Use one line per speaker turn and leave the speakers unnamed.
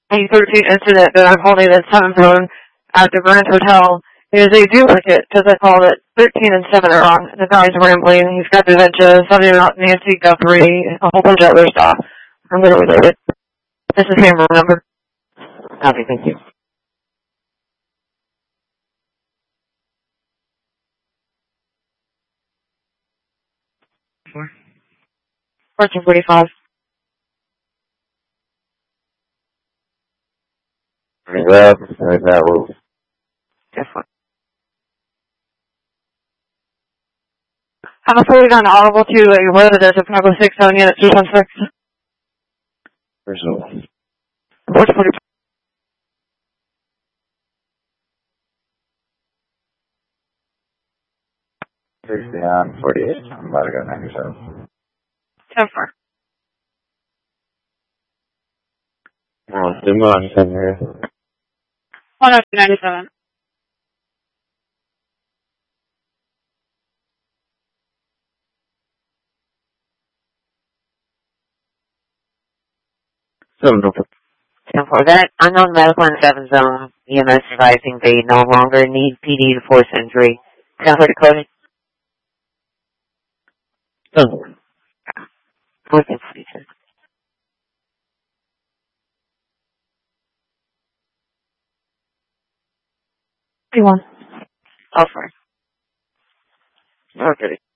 A13 incident that I'm holding in time zone at the Grand Hotel is a duplicate because I called it 13 and 7 are wrong. The guy's rambling. He's got dementia, something about Nancy Guthrie, a whole bunch of other stuff. I'm going to relate it. This is him, remember? Okay, thank you. 1445.
That was
Different. Have authority on audible to a resident of Chicago 6 on unit 216.
personal.
1445.
On 48. I'm about to go 97.
10-4.
Come on, come here.
10297.
Seven over.
10-4. That unknown medical in 7 zone, EMS advising they no longer need PD to force entry. 10-4 decoded.
7.
1442.
31.
Offer.
Okay.